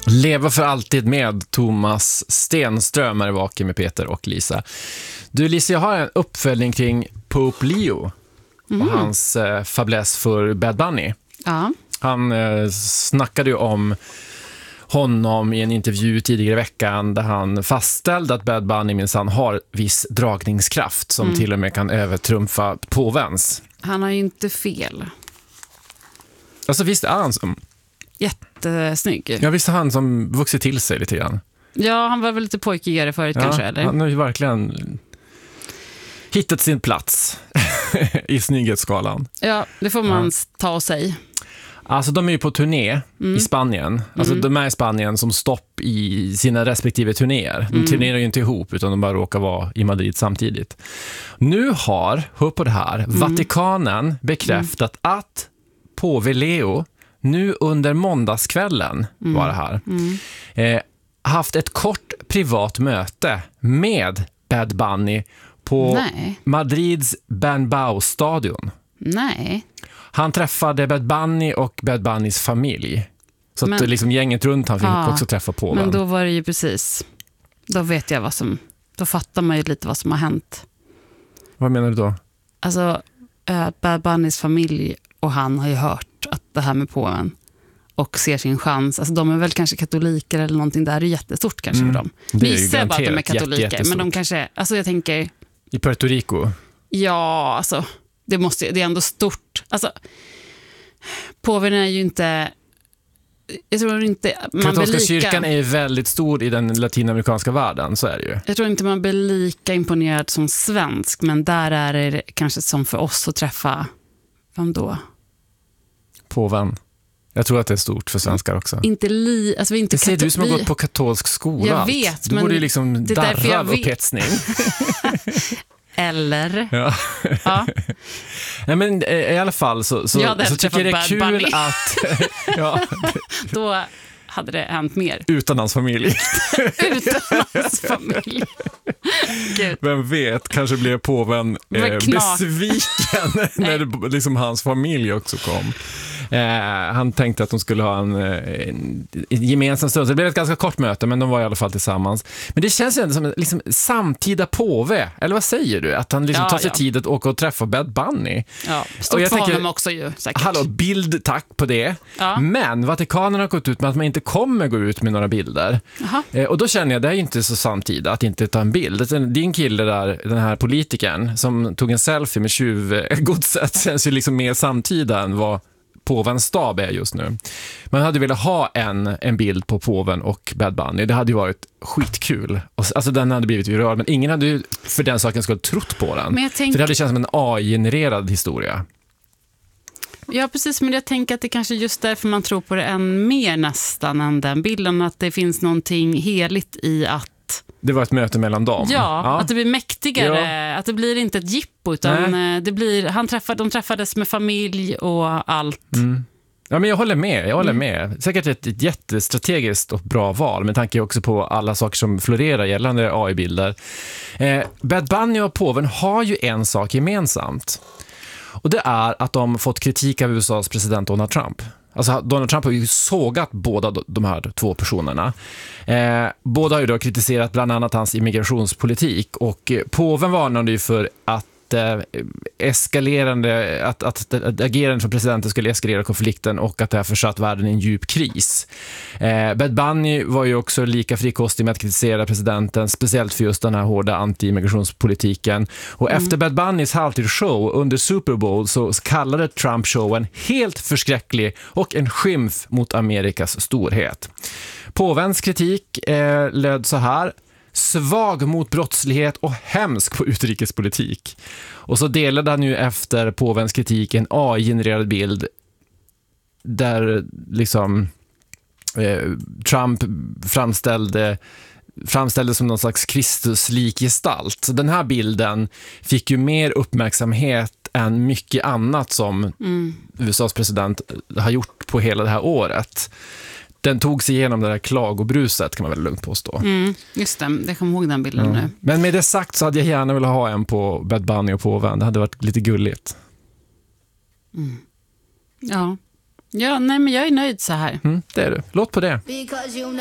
Leva för alltid med Thomas Stenström är vaken med Peter och Lisa. Du Lisa, jag har en uppföljning kring Pope Leo och hans fäbless för Bad Bunny. Ja. Han snackade ju om honom i en intervju tidigare i veckan där han fastställde att Bad Bunny minsann har viss dragningskraft som till och med kan övertrumfa påvens. Han har ju inte fel. Alltså visst är han som... Jättesnygg. Ja, visst är han som vuxit till sig lite grann. Ja, han var väl lite pojkigare förut kanske, eller? Han har ju verkligen hittat sin plats i snygghetsskalan. Ja, det får man ta och säga. Alltså de är ju på turné i Spanien. Alltså de är i Spanien som stopp i sina respektive turnéer. De turnerar ju inte ihop utan de bara råkar vara i Madrid samtidigt. Nu har, hör på det här, Vatikanen bekräftat att påve Leo nu under måndagskvällen var det här haft ett kort privat möte med Bad Bunny på Madrids Bernabéu-stadion. Nej. Han träffade Bad Bunny och Bad Bunnys familj. Så att liksom gänget runt han fick också träffa på men då var det ju precis. Då vet jag då fattar man ju lite vad som har hänt. Vad menar du då? Alltså Bad Bunnys familj och han har ju hört att det här med påven och ser sin chans. Alltså de är väl kanske katoliker eller någonting där. Det är jättestort kanske för dem. Vissa bara att de är katoliker, men de kanske, alltså jag tänker... I Puerto Rico? Ja, alltså det är ändå stort. Alltså påven är ju inte... Jag tror inte man katolska blir lika... kyrkan är ju väldigt stor i den latinamerikanska världen, så är det ju. Jag tror inte man blir lika imponerad som svensk, men där är det kanske som för oss att träffa... Vem då? Påven. Jag tror att det är stort för svenskar också. Inte alltså vi inte det säger du som har gått på katolsk skola. Jag vet, du borde ju liksom darra av upphetsning. Eller? Ja. Nej, men i alla fall så tycker jag det är kul Bunny. Att... Då hade det hänt mer. Utan hans familj. Utan hans familj. Gud. Vem vet, kanske blev påven besviken när liksom hans familj också kom. Han tänkte att de skulle ha en gemensam stund. Så det blev ett ganska kort möte, men de var i alla fall tillsammans. Men det känns ju ändå som en liksom, samtida påve. Eller vad säger du? Att han liksom tar sig tid att åka och träffa Bad Bunny. Ja, stort för honom också ju, säkert. Hallå, bild, tack på det. Ja. Men Vatikanen har gått ut med att man inte kommer gå ut med några bilder. Och då känner jag, det är ju inte så samtida att inte ta en bild. Det är en kille där, den här politikern, som tog en selfie med tjuvgodset. Känns ju liksom mer samtida än vad påvens stab är just nu. Man hade velat ha en bild på påven och Bad Bunny. Det hade ju varit skitkul. Alltså den hade blivit viral, men ingen hade ju för den saken skulle trott på den. För det hade känts som en AI-genererad historia. Ja, precis. Men jag tänker att det kanske just därför man tror på det än mer nästan än den bilden. Att det finns någonting heligt i att det var ett möte mellan dem. Ja, att det blir mäktigare. Att det blir inte ett jippo, utan det blir, de träffades med familj och allt. Ja, men jag håller med. Säkert ett jättestrategiskt och bra val, med tanke också på alla saker som florerar gällande AI-bilder. Bad Bunny och påven har ju en sak gemensamt. Och det är att de fått kritik av USAs president Donald Trump. Alltså Donald Trump har ju sågat båda de här två personerna. Båda har ju då kritiserat bland annat hans immigrationspolitik, och påven varnade ju för att att agerandet från presidenten skulle eskalera konflikten och att det har försatt världen i en djup kris. Bad Bunny var ju också lika frikostig med att kritisera presidenten, speciellt för just den här hårda anti-immigrationspolitiken. Och efter Bad Bunnys halvtidsshow under Super Bowl så kallade Trump showen helt förskräcklig och en skymf mot Amerikas storhet. Påvens kritik löd så här: svag mot brottslighet och hemsk på utrikespolitik. Och så delade han ju efter påvens kritik en AI-genererad bild där liksom Trump framställdes som någon slags Kristus-lik gestalt. Så den här bilden fick ju mer uppmärksamhet än mycket annat som USAs president har gjort på hela det här året. Den tog sig igenom det där klagobruset, kan man väl lugnt påstå. Just det, jag kommer ihåg den bilden nu. Men med det sagt så hade jag gärna velat ha en på Bad Bunny och påven. Det hade varit lite gulligt. Ja, Ja, nej, men jag är nöjd så här. Det är du. Låt på det. Because you know